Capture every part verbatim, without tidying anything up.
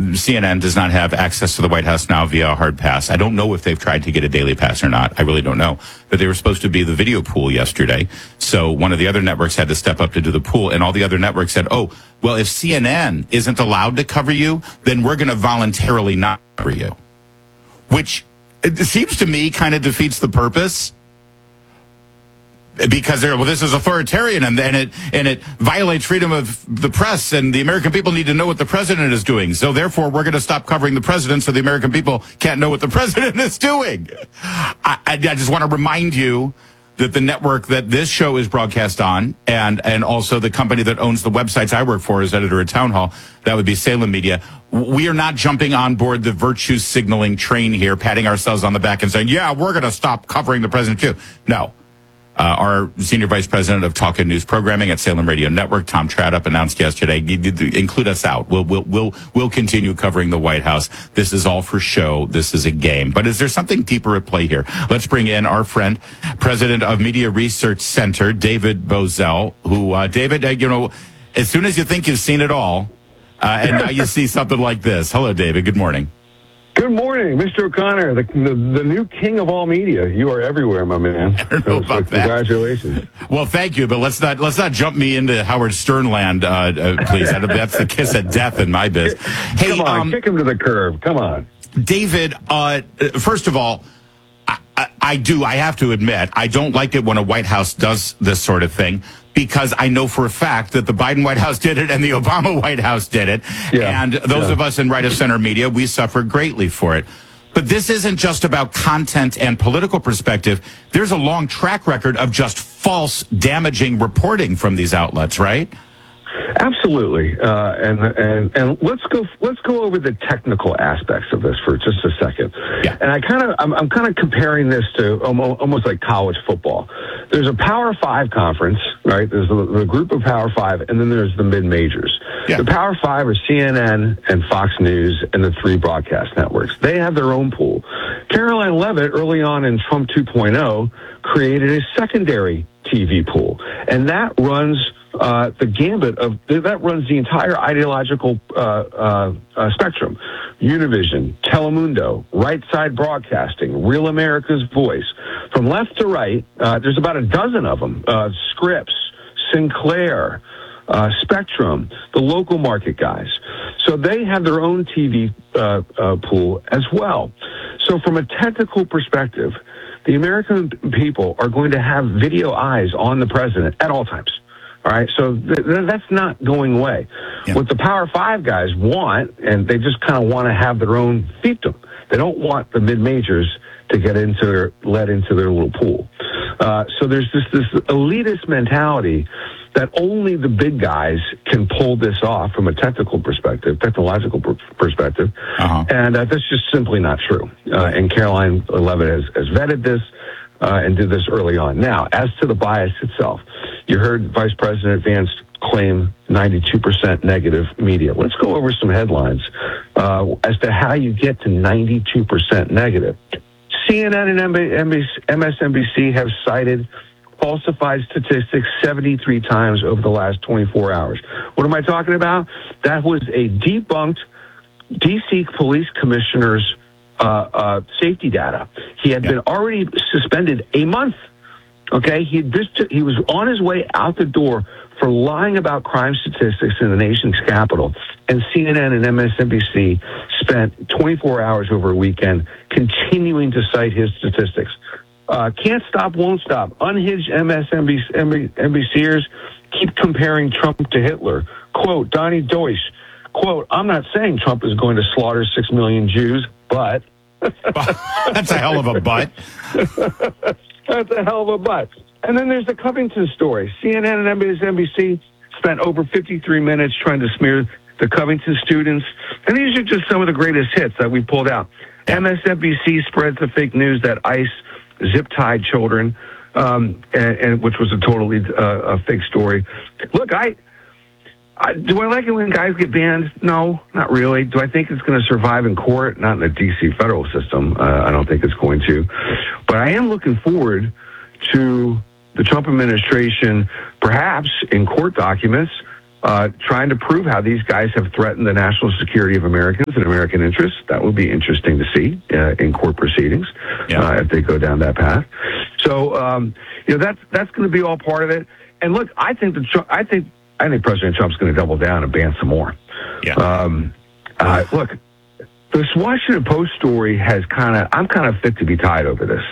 C N N does not have access to the White House now via a hard pass. I don't know if they've tried to get a daily pass or not. I really don't know. But they were supposed to be the video pool yesterday. So one of the other networks had to step up to do the pool, and all the other networks said, oh, well, if C N N isn't allowed to cover you, then we're going to voluntarily not cover you. Which it seems to me kind of defeats the purpose. Because they're, well, this is authoritarian and, and it and it violates freedom of the press, and the American people need to know what the president is doing. So therefore, we're going to stop covering the president so the American people can't know what the president is doing. I, I, I just want to remind you that the network that this show is broadcast on, and and also the company that owns the websites I work for as editor at Town Hall, that would be Salem Media. We are not jumping on board the virtue signaling train here, patting ourselves on the back and saying, yeah, we're going to stop covering the president too. No. Uh, our senior vice president of talk and news programming at Salem Radio Network, Tom Tradup, announced yesterday, include us out. We'll, we'll, we'll, we'll continue covering the White House. This is all for show. This is a game. But is there something deeper at play here? Let's bring in our friend, president of Media Research Center, David Bozell, who, uh, David, uh, you know, as soon as you think you've seen it all, uh, and now you see something like this. Hello, David. Good morning. Good morning, Mister O'Connor, the, the the new king of all media. You are everywhere, my man. I don't know so, about so that. Congratulations. Well, thank you, but let's not let's not jump me into Howard Stern land, uh, uh, please. That's the kiss of death in my biz. Hey, come on, um, kick him to the curb. Come on, David. Uh, first of all, I, I, I do. I have to admit, I don't like it when a White House does this sort of thing, because I know for a fact that the Biden White House did it and the Obama White House did it. Yeah, and those yeah. of us in right-of-center media, we suffer greatly for it. But this isn't just about content and political perspective. There's a long track record of just false, damaging reporting from these outlets, right? Absolutely, uh, and and and let's go let's go over the technical aspects of this for just a second. Yeah. And I kind of I'm, I'm kind of comparing this to almost, almost like college football. There's a Power Five conference, right? There's a, the group of Power Five, and then there's the mid majors. Yeah. The Power Five are C N N and Fox News and the three broadcast networks. They have their own pool. Caroline Leavitt, early on in Trump two point oh, created a secondary T V pool, and that runs. Uh, the gambit of that runs the entire ideological uh, uh, uh, spectrum. Univision, Telemundo, Right Side Broadcasting, Real America's Voice. From left to right, uh, there's about a dozen of them. Uh, Scripps, Sinclair, uh, Spectrum, the local market guys. So they have their own T V uh, uh, pool as well. So from a technical perspective, the American people are going to have video eyes on the president at all times. All right, so th- th- that's not going away. Yeah. What the Power Five guys want, and they just kind of want to have their own fiefdom. They don't want the mid majors to get into their let into their little pool. Uh, so there's this this elitist mentality that only the big guys can pull this off from a technical perspective, technological per- perspective, uh-huh. and uh, that's just simply not true. Uh, and Caroline Leavitt has, has vetted this. Uh, and did this early on. Now, as to the bias itself, you heard Vice President Vance claim ninety-two percent negative media. Let's go over some headlines uh, as to how you get to ninety-two percent negative. C N N and M S N B C have cited falsified statistics seventy-three times over the last twenty-four hours. What am I talking about? That was a debunked D C police commissioner's Uh, uh, safety data. He had yeah. been already suspended a month. Okay, he just he was on his way out the door for lying about crime statistics in the nation's capital. And C N N and M S N B C spent twenty-four hours over a weekend continuing to cite his statistics. Uh, can't stop, won't stop. Unhinged M S N B C NBCers keep comparing Trump to Hitler. Quote, Donnie Deutsch, quote, I'm not saying Trump is going to slaughter six million Jews, but that's a hell of a but. That's a hell of a but. And then there's the Covington story. C N N and M S N B C spent over fifty-three minutes trying to smear the Covington students. And these are just some of the greatest hits that we pulled out. M S N B C spreads the fake news that ICE zip-tied children, um, and, and which was a totally uh, a fake story. Look, I... I, do I like it when guys get banned? No, not really. Do I think it's going to survive in court? Not in the D C federal system. Uh, I don't think it's going to. But I am looking forward to the Trump administration, perhaps in court documents, uh, trying to prove how these guys have threatened the national security of Americans and American interests. That would be interesting to see uh, in court proceedings yeah. uh, if they go down that path. So, um, you know, that's that's going to be all part of it. And look, I think the I think I think President Trump's going to double down and ban some more. Yeah. Um, uh, look, this Washington Post story has kind of I'm kind of fit to be tied over this.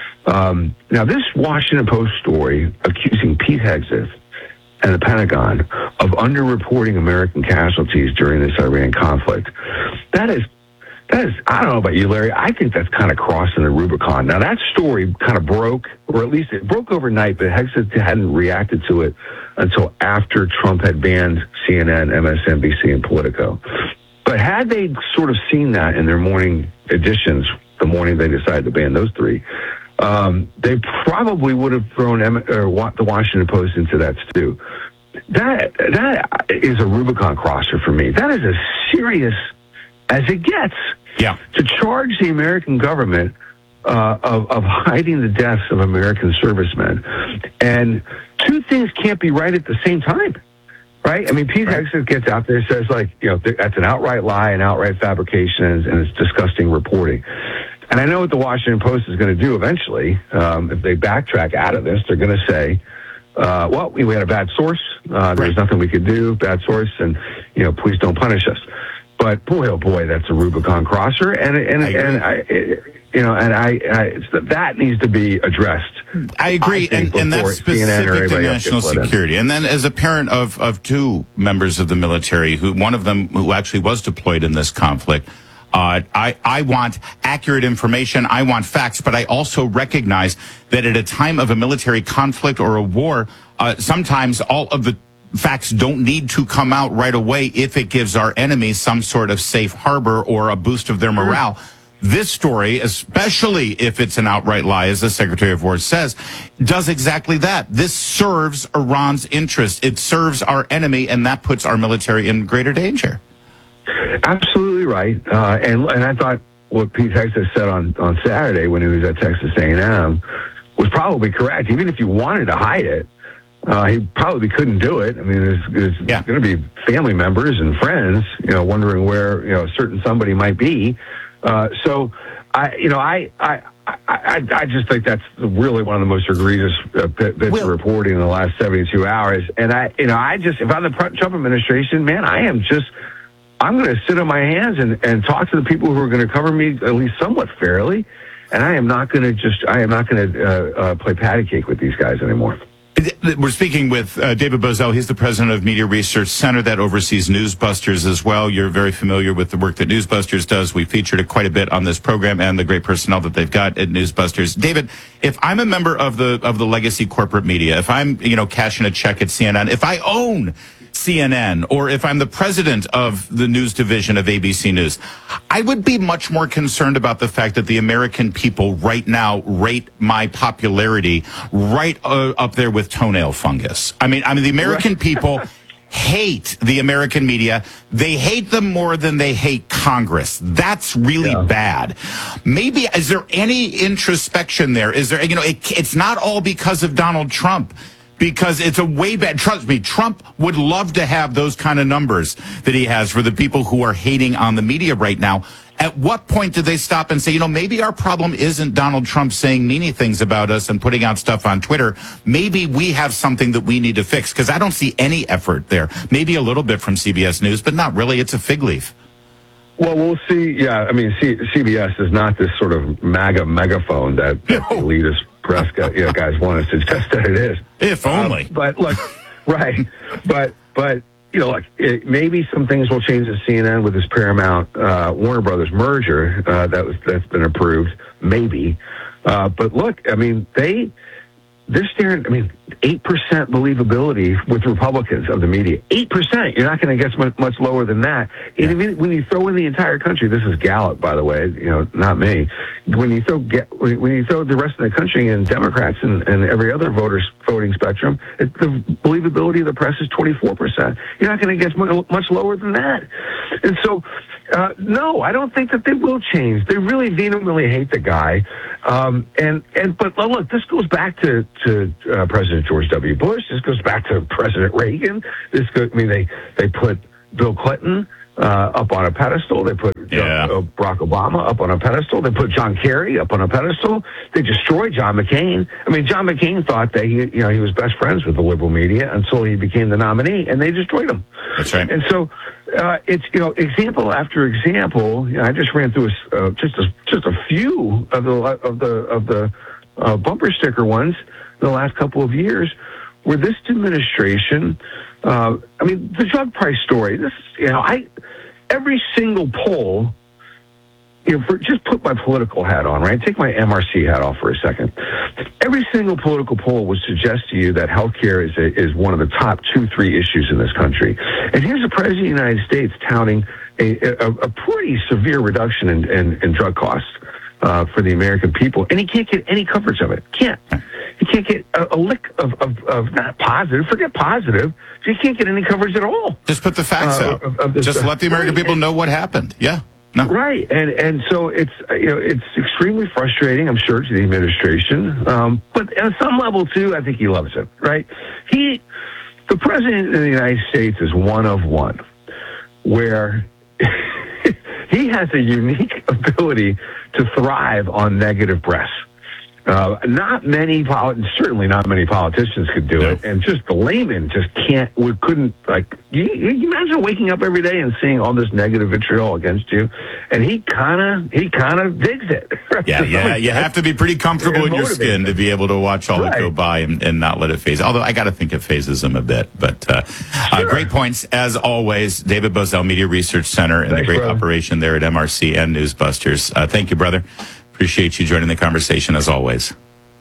Um, now, this Washington Post story accusing Pete Hegseth and the Pentagon of underreporting American casualties during this Iran conflict, that is, that is, I don't know about you, Larry, I think that's kind of crossing the Rubicon. Now, that story kind of broke, or at least it broke overnight, but Hegseth hadn't reacted to it until after Trump had banned C N N, M S N B C, and Politico. But had they sort of seen that in their morning editions, the morning they decided to ban those three, Um, they probably would have thrown M- or wa- the Washington Post into that stew. That that is a Rubicon crosser for me. That is as serious as it gets. Yeah. To charge the American government uh, of, of hiding the deaths of American servicemen, and two things can't be right at the same time. Right? I mean, Pete right. Hegseth gets out there and says, like, you know, that's an outright lie, an outright fabrication, and, and it's disgusting reporting. And I know what the Washington Post is going to do eventually. Um, if they backtrack out of this, they're going to say, uh, well, we had a bad source. Uh, there's right. nothing we could do, bad source, and, you know, please don't punish us. But boy, oh boy, that's a Rubicon crosser. And, and, I and I, you know, and I, I that needs to be addressed. I agree. I and, and that's specific to national security. And then as a parent of, of two members of the military, who one of them who actually was deployed in this conflict, Uh, I, I want accurate information. I want facts, but I also recognize that at a time of a military conflict or a war, uh, sometimes all of the facts don't need to come out right away if it gives our enemies some sort of safe harbor or a boost of their morale. This story, especially if it's an outright lie, as the Secretary of War says, does exactly that. This serves Iran's interest. It serves our enemy, and that puts our military in greater danger. Absolutely right. Uh, and and I thought what Pete Hegseth said on, on Saturday when he was at Texas A and M was probably correct. Even if you wanted to hide it, uh, he probably couldn't do it. I mean, there's, there's yeah. going to be family members and friends, you know, wondering where, you know, a certain somebody might be. Uh, so, I, you know, I, I, I, I just think that's really one of the most egregious uh, bits of reporting in the last seventy-two hours. And I, you know, I just, if I'm the Trump administration, man, I am just, I'm going to sit on my hands and, and talk to the people who are going to cover me at least somewhat fairly. And I am not going to just, I am not going to uh, uh, play patty cake with these guys anymore. We're speaking with uh, David Bozell. He's the president of Media Research Center that oversees Newsbusters as well. You're very familiar with the work that Newsbusters does. We featured it quite a bit on this program and the great personnel that they've got at Newsbusters. David, if I'm a member of the of the legacy corporate media, if I'm, you know, cashing a check at C N N, if I own C N N, or if I'm the president of the news division of A B C News, I would be much more concerned about the fact that the American people right now rate my popularity right uh, up there with toenail fungus. I mean, I mean, the American people hate the American media. They hate them more than they hate Congress. That's really yeah. bad. Maybe, is there any introspection there? Is there, you know, it, it's not all because of Donald Trump. Because it's a way bad, trust me, Trump would love to have those kind of numbers that he has for the people who are hating on the media right now. At what point do they stop and say, you know, maybe our problem isn't Donald Trump saying meany things about us and putting out stuff on Twitter. Maybe we have something that we need to fix, because I don't see any effort there. Maybe a little bit from C B S News, but not really. It's a fig leaf. Well, we'll see. Yeah, I mean, C- CBS is not this sort of MAGA megaphone that, that no. the elitist press guys, you know, guys want to suggest that it is. If only. Um, but look, right. But, but you know, like it, maybe some things will change at C N N with this Paramount uh, Warner Brothers merger uh, that was that's been approved. Maybe. Uh, but look, I mean, they they're staring. I mean, eight percent believability with Republicans of the media. Eight percent. You're not going to get much, much lower than that. Yeah. And even when you throw in the entire country, this is Gallup, by the way. You know, not me. When you throw when you throw the rest of the country and Democrats and, and every other voters voting spectrum, it, the believability of the press is twenty-four percent. You're not going to get much, much lower than that. And so, uh, no, I don't think that they will change. They really vehemently hate the guy. Um, and, and, but look, this goes back to, to uh, President George W. Bush. This goes back to President Reagan. This goes, I mean, they, they put Bill Clinton uh, up on a pedestal. They put Yeah. uh, Barack Obama up on a pedestal. They put John Kerry up on a pedestal. They destroyed John McCain. I mean, John McCain thought that he, you know, he was best friends with the liberal media until he became the nominee, and they destroyed him. That's right. And so uh, it's, you know, example after example. You know, I just ran through a, uh, just a, just a few of the of the of the uh, bumper sticker ones in the last couple of years, where this administration. Uh, I mean, the drug price story. This, you know, I every single poll. You know, for, just put my political hat on, right? Take my M R C hat off for a second. Every single political poll would suggest to you that healthcare is a, is one of the top two, three issues in this country. And here's the President of the United States touting a, a, a pretty severe reduction in, in, in drug costs uh, for the American people, and he can't get any coverage of it. Can't. He can't get a, a lick of, of, of not positive, forget positive. He can't get any coverage at all. Just put the facts uh, out. Of, of this, Just let the American people know what happened. Yeah. No. Right, and and so it's you know it's extremely frustrating, I'm sure, to the administration. Um, but at some level too, I think he loves it. Right, he, the president of the United States, is one of one, where he has a unique ability to thrive on negative press. Uh, not many, poli- certainly not many politicians could do No. it, and just the layman just can't, we couldn't, like, you, you imagine waking up every day and seeing all this negative vitriol against you, and he kind of, he kind of digs it. Yeah, yeah, you have to be pretty comfortable in your skin to be able to watch all Right. it go by and, and not let it phase. Although I got to think it phases him a bit. But uh, uh, Sure. great points, as always. David Bozell, Media Research Center, and the Thanks, great brother. operation there at M R C and Newsbusters. Uh, thank you, brother. Appreciate you joining the conversation, as always.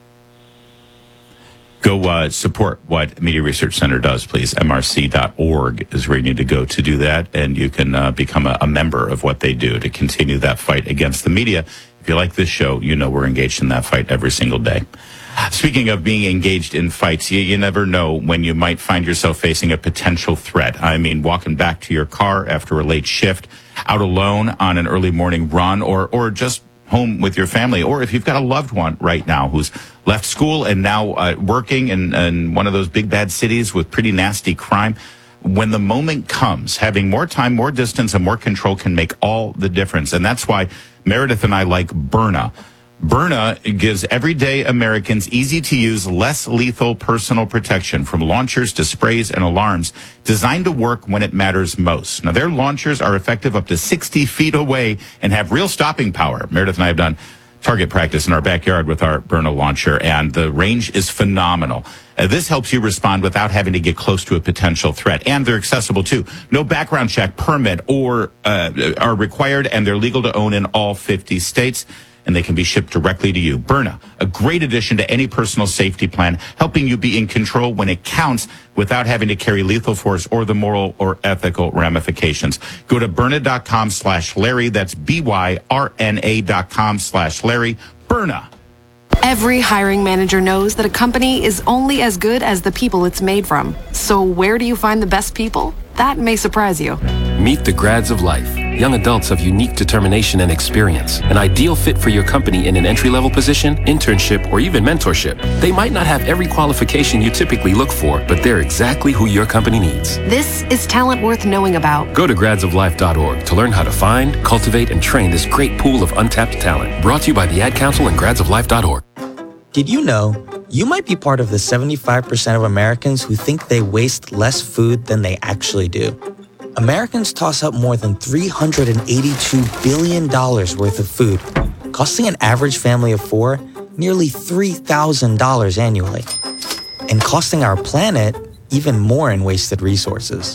Go uh, support what Media Research Center does, please. M R C dot org is where you need to go to do that, and you can uh, become a, a member of what they do to continue that fight against the media. If you like this show, you know we're engaged in that fight every single day. Speaking of being engaged in fights, you, you never know when you might find yourself facing a potential threat. I mean, walking back to your car after a late shift, out alone on an early morning run, or or just home with your family, or if you've got a loved one right now who's left school and now uh, working in, in one of those big bad cities with pretty nasty crime. When the moment comes, having more time, more distance, and more control can make all the difference. And that's why Meredith and I like Byrna. Byrna gives everyday Americans easy-to-use, less lethal personal protection, from launchers to sprays and alarms, designed to work when it matters most. Now, their launchers are effective up to sixty feet away and have real stopping power. Meredith and I have done target practice in our backyard with our Byrna launcher, and the range is phenomenal. Uh, this helps you respond without having to get close to a potential threat, and they're accessible too. No background check, permit, or uh, are required, and they're legal to own in all fifty states. And they can be shipped directly to you. Byrna, a great addition to any personal safety plan, helping you be in control when it counts without having to carry lethal force or the moral or ethical ramifications. Go to Byrna.com slash Larry. That's B-Y-R-N-A dot com slash Larry. Byrna. Every hiring manager knows that a company is only as good as the people it's made from. So where do you find the best people? That may surprise you. Meet the grads of life. Young adults of unique determination and experience. An ideal fit for your company in an entry-level position, internship, or even mentorship. They might not have every qualification you typically look for, but they're exactly who your company needs. This is talent worth knowing about. Go to grads of life dot org to learn how to find, cultivate, and train this great pool of untapped talent. Brought to you by the Ad Council and grads of life dot org. Did you know you might be part of the seventy-five percent of Americans who think they waste less food than they actually do? Americans toss up more than three hundred eighty-two billion dollars worth of food, costing an average family of four nearly three thousand dollars annually, and costing our planet even more in wasted resources.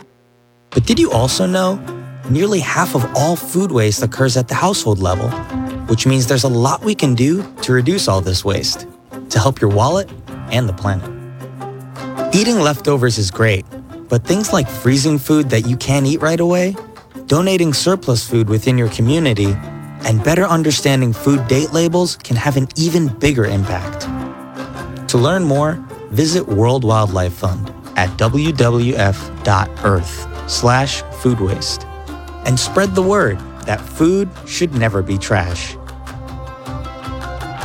But did you also know nearly half of all food waste occurs at the household level, which means there's a lot we can do to reduce all this waste, to help your wallet and the planet. Eating leftovers is great, but things like freezing food that you can't eat right away, donating surplus food within your community, and better understanding food date labels can have an even bigger impact. To learn more, visit World Wildlife Fund at W W F dot earth slash food waste and spread the word that food should never be trash.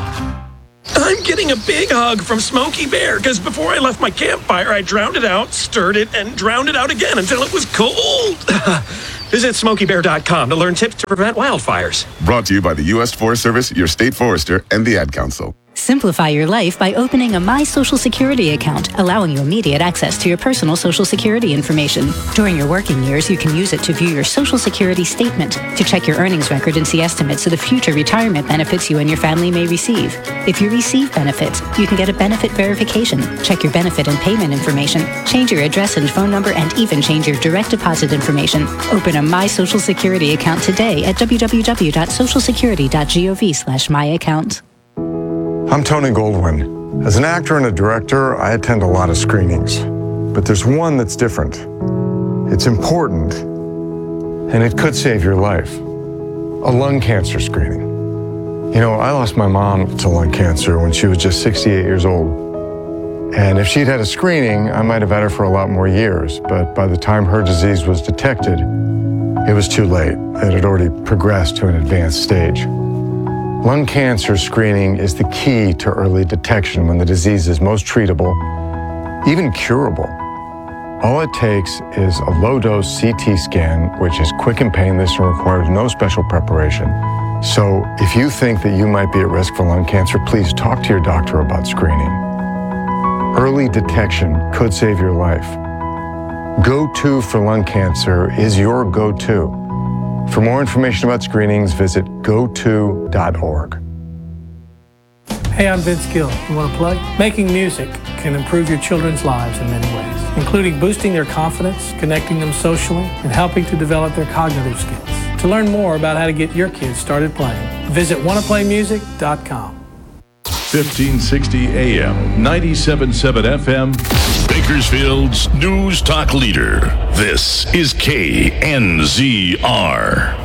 I'm getting a big hug from Smokey Bear because before I left my campfire, I drowned it out, stirred it, and drowned it out again until it was cold. Visit smokey bear dot com to learn tips to prevent wildfires. Brought to you by the U S Forest Service, your state forester, and the Ad Council. Simplify your life by opening a My Social Security account, allowing you immediate access to your personal Social Security information. During your working years, you can use it to view your Social Security statement, to check your earnings record and see estimates of the future retirement benefits you and your family may receive. If you receive benefits, you can get a benefit verification, check your benefit and payment information, change your address and phone number, and even change your direct deposit information. Open a My Social Security account today at w w w dot social security dot gov slash my account. I'm Tony Goldwyn. As an actor and a director, I attend a lot of screenings. But there's one that's different. It's important, and it could save your life. A lung cancer screening. You know, I lost my mom to lung cancer when she was just sixty-eight years old. And if she'd had a screening, I might have had her for a lot more years. But by the time her disease was detected, it was too late. It had already progressed to an advanced stage. Lung cancer screening is the key to early detection when the disease is most treatable, even curable. All it takes is a low-dose C T scan, which is quick and painless and requires no special preparation. So if you think that you might be at risk for lung cancer, please talk to your doctor about screening. Early detection could save your life. Go-To for lung cancer is your go-to. For more information about screenings, visit go to dot org. Hey, I'm Vince Gill. You want to play? Making music can improve your children's lives in many ways, including boosting their confidence, connecting them socially, and helping to develop their cognitive skills. To learn more about how to get your kids started playing, visit wanna play music dot com. fifteen sixty A M, ninety-seven point seven F M, Bakersfield's News Talk Leader. This is K N Z R.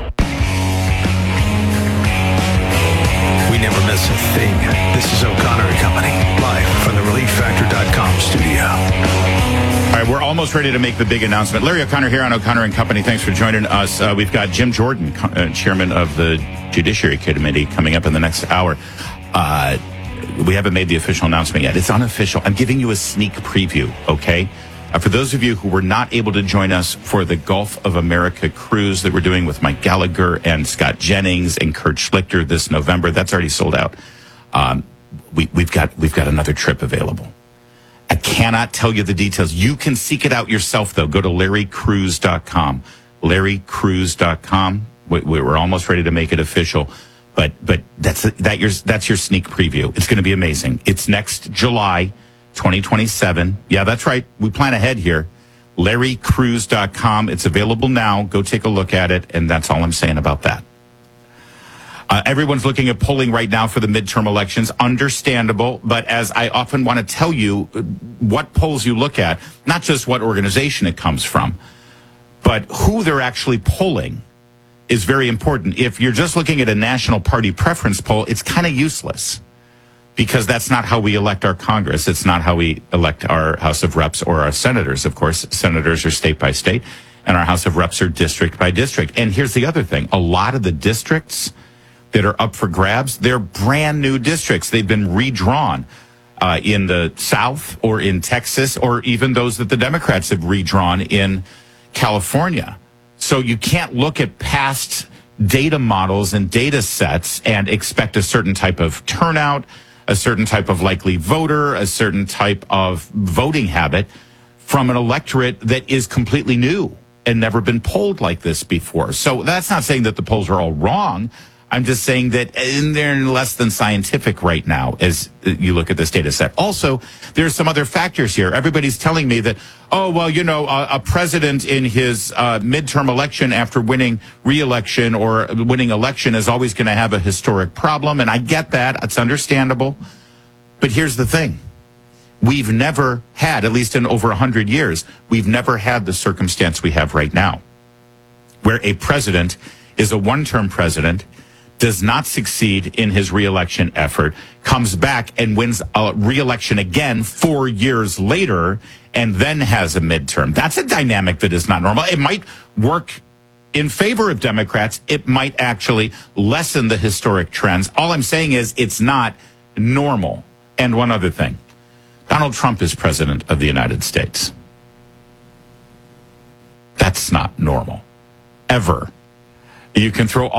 We never miss a thing. This is O'Connor and Company, live from the relief factor dot com studio. All right, we're almost ready to make the big announcement. Larry O'Connor here on O'Connor and Company. Thanks for joining us. Uh, we've got Jim Jordan, uh, chairman of the Judiciary Committee, coming up in the next hour. Uh, We haven't made the official announcement yet. It's unofficial. I'm giving you a sneak preview, okay? Uh, for those of you who were not able to join us for the Gulf of America cruise that we're doing with Mike Gallagher and Scott Jennings and Kurt Schlichter this November, that's already sold out. Um, we, we've got we've got another trip available. I cannot tell you the details. You can seek it out yourself, though. Go to larry cruise dot com. larry cruise dot com. We, we're almost ready to make it official. But but that's that your that's your sneak preview. It's going to be amazing. It's next July twenty twenty-seven. Yeah, that's right. We plan ahead here. larry cruise dot com. It's available now. Go take a look at it, and that's all I'm saying about that. Uh, everyone's looking at polling right now for the midterm elections. Understandable, but as I often want to tell you, what polls you look at, not just what organization it comes from, but who they're actually polling is very important. If you're just looking at a national party preference poll, it's kind of useless because that's not how we elect our Congress. It's not how we elect our House of Reps or our senators. Of course, senators are state by state, and our House of Reps are district by district. And here's the other thing. A lot of the districts that are up for grabs, they're brand new districts. They've been redrawn uh, in the South or in Texas, or even those that the Democrats have redrawn in California. So you can't look at past data models and data sets and expect a certain type of turnout, a certain type of likely voter, a certain type of voting habit from an electorate that is completely new and never been polled like this before. So that's not saying that the polls are all wrong. I'm just saying that they're less than scientific right now as you look at this data set. Also, there's some other factors here. Everybody's telling me that, oh, well, you know, a, a president in his uh, midterm election after winning re-election or winning election is always going to have a historic problem. And I get that. It's understandable. But here's the thing. We've never had, at least in over one hundred years, we've never had the circumstance we have right now, where a president is a one-term president, does not succeed in his reelection effort, comes back and wins a reelection again four years later, and then has a midterm. That's a dynamic that is not normal. It might work in favor of Democrats. It might actually lessen the historic trends. All I'm saying is it's not normal. And one other thing. Donald Trump is president of the United States. That's not normal. Ever. You can throw